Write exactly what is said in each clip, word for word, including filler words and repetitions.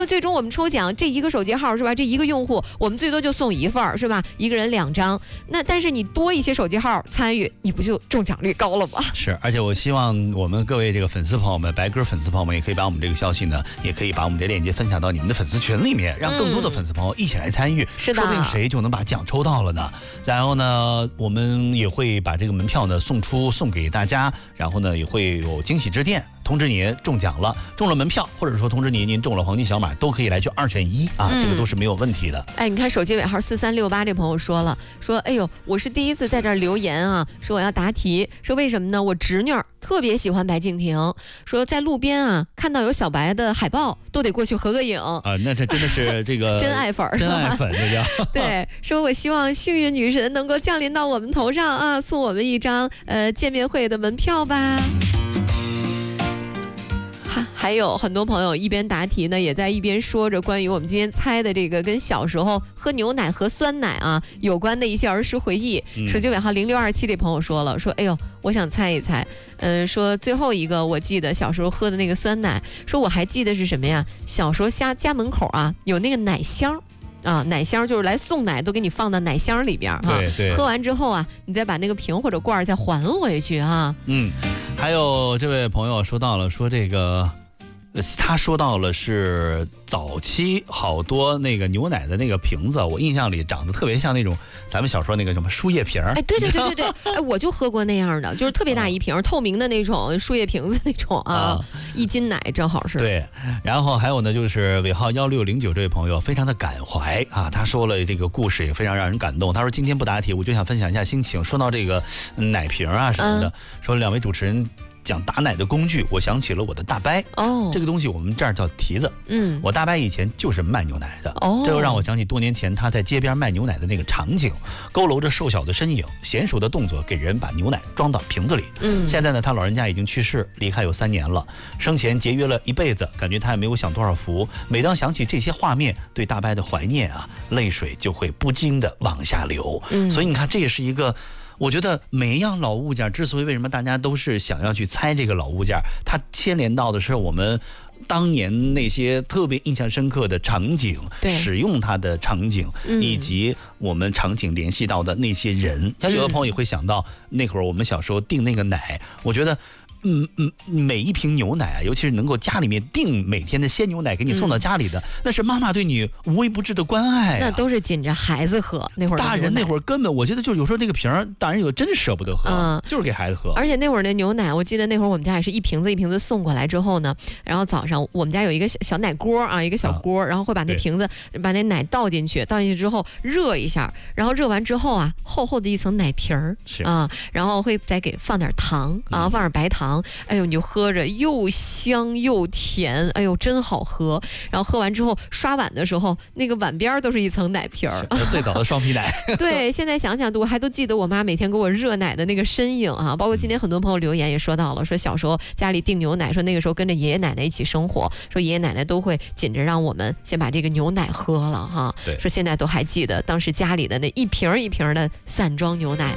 最终我们抽奖这一个手机号是吧？这一个用户我们最多就送一份是吧？一个人两张。那但是你多一些手机号参与，你不就中奖率高了吗？ 是，而且我希望我们各位这个粉丝朋友们，白鸽粉丝朋友们，也可以把我们这个消息呢，也可以把我们的链接分享到你们的粉丝群里面，让更多的粉丝朋友一起来参与。嗯、 是的， 说不定谁就能把奖抽到了呢。然后呢，我们也会把这个门票呢送出送给大家，然后呢也会有惊喜致电。通知您中奖了，中了门票，或者说通知您您中了黄金小马，都可以来去二选一啊、嗯，这个都是没有问题的。 哎，你看手机尾号四三六八这朋友说了，说哎呦，我是第一次在这儿留言啊，说我要答题，说为什么呢？我侄女特别喜欢白敬亭，说在路边啊看到有小白的海报，都得过去合个影啊、 呃，那这真的是这个真爱粉， 真爱粉这叫。 对，说我希望幸运女神能够降临到我们头上啊，送我们一张呃见面会的门票吧。还有很多朋友一边答题呢，也在一边说着关于我们今天猜的这个跟小时候喝牛奶和酸奶啊有关的一些儿时回忆。手机尾号零六二七这朋友说了，说哎呦，我想猜一猜，嗯、呃，说最后一个我记得小时候喝的那个酸奶，说我还记得是什么呀？小时候家家门口啊有那个奶箱。啊，奶箱就是来送奶，都给你放到奶箱里边哈。 对对。 喝完之后啊，你再把那个瓶或者罐再还回去啊。 嗯，还有这位朋友说到了，说这个。他说到了是早期好多那个牛奶的那个瓶子，我印象里长得特别像那种咱们小时候那个什么输液瓶。 哎，对对对对对，哎，我就喝过那样的，就是特别大一瓶，啊、透明的那种输液瓶子那种啊，啊一斤奶正好是。 对，然后还有呢，就是尾号幺六零九这位朋友非常的感怀啊，他说了这个故事也非常让人感动。他说今天不答题，我就想分享一下心情。说到这个奶瓶啊什么的，嗯、说两位主持人。讲打奶的工具，我想起了我的大伯哦，这个东西我们这儿叫蹄子。嗯，我大伯以前就是卖牛奶的哦，这又让我想起多年前他在街边卖牛奶的那个场景，佝偻着瘦小的身影，娴熟的动作给人把牛奶装到瓶子里。嗯，现在呢，他老人家已经去世，离开有三年了，生前节约了一辈子，感觉他也没有享多少福。每当想起这些画面，对大伯的怀念啊，泪水就会不禁的往下流。嗯，所以你看，这也是一个。我觉得每一样老物件之所以为什么大家都是想要去猜这个老物件，它牵连到的是我们当年那些特别印象深刻的场景，使用它的场景，以及我们场景联系到的那些人。像有的朋友也会想到那会儿我们小时候订那个奶，我觉得嗯嗯，每一瓶牛奶啊，尤其是能够家里面订每天的鲜牛奶给你送到家里的，嗯、那是妈妈对你无微不至的关爱、啊。那都是紧着孩子喝，那会儿大人那会儿根本，我觉得就是有时候那个瓶儿，大人有真舍不得喝，嗯，就是给孩子喝。 而且那会儿那牛奶，我记得那会儿我们家也是一瓶子一瓶子送过来之后呢，然后早上我们家有一个小小奶锅啊，一个小锅，啊、然后会把那瓶子把那奶倒进去，倒进去之后热一下，然后热完之后啊，厚厚的一层奶皮儿啊，然后会再给放点糖啊，放点白糖，哎呦你就。喝着又香又甜，哎呦真好喝。然后喝完之后刷碗的时候，那个碗边都是一层奶皮儿。 最早的双皮奶。 对，现在想想我还都记得我妈每天给我热奶的那个身影啊。包括今天很多朋友留言也说到了，说小时候家里订牛奶，说那个时候跟着爷爷奶奶一起生活，说爷爷奶奶都会紧着让我们先把这个牛奶喝了哈。对，说现在都还记得当时家里的那一瓶一瓶的散装牛奶。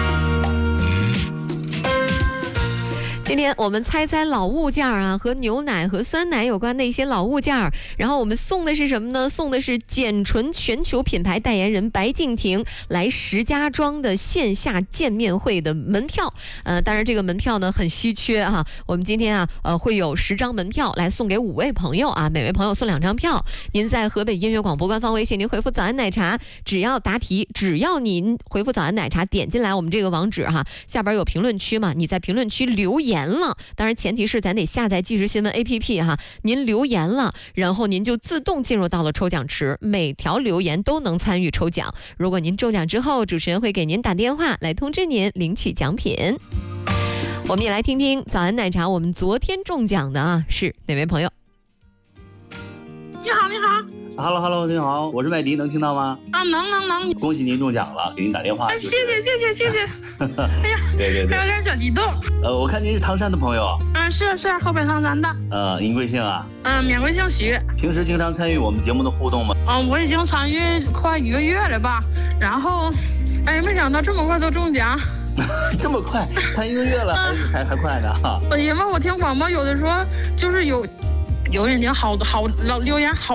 今天我们猜猜老物件啊，和牛奶和酸奶有关的一些老物件，然后我们送的是什么呢？送的是简纯全球品牌代言人白敬亭来石家庄的线下见面会的门票。呃，当然这个门票呢很稀缺啊，我们今天啊呃会有十张门票来送给五位朋友啊，每位朋友送两张票。您在河北音乐广播官方微信，您回复早安奶茶，只要答题，只要您回复早安奶茶，点进来我们这个网址哈，下边有评论区嘛，你在评论区留言了，当然前提是咱得下载即时新闻 A P P 哈。您留言了，然后您就自动进入到了抽奖池，每条留言都能参与抽奖。如果您中奖之后，主持人会给您打电话来通知您领取奖品。我们也来听听早安奶茶，我们昨天中奖的啊是哪位朋友？ 你好，你好。 Hello Hello， 你好，我是麦迪，能听到吗？ 啊，能能能。 恭喜您中奖了，给您打电话。 哎，谢谢谢谢谢谢。哎呀， 对对对， 还有点小激动。 呃，我看您是唐山的朋友。 嗯，是是河北唐山的。 呃，您贵姓啊？ 嗯，免贵姓徐。 平时经常参与我们节目的互动吗？ 嗯，我已经参与快一个月了吧。然后，哎，没想到这么快就中奖。 这么快，才一个月了，还还还快呢哈。 因为我听广播有的说，就是有有人家好好老留言好。